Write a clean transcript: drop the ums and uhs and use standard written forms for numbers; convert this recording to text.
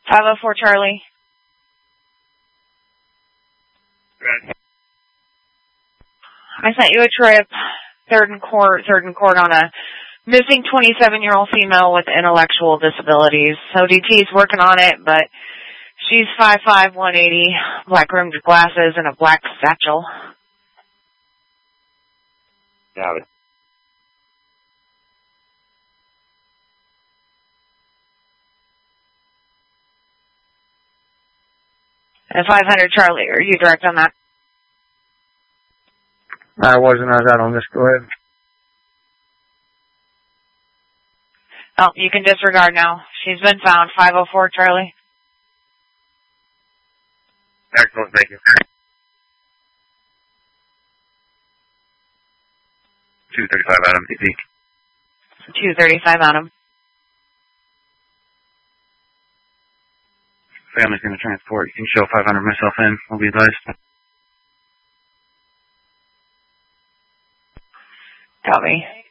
504 Charlie. Good. I sent you a trip, third and court on a missing 27-year-old female with intellectual disabilities. ODT's working on it, but she's 5'5", 180, black rimmed glasses, and a black satchel. Got it. And 500 Charlie, are you direct on that? I wasn't. I was out on this. Go ahead. Oh, you can disregard now. She's been found. 504 Charlie. Excellent, thank you. 235 Adam, DP. 235 Adam. Family's going to transport. You can show 500 myself in. I'll be advised. Copy.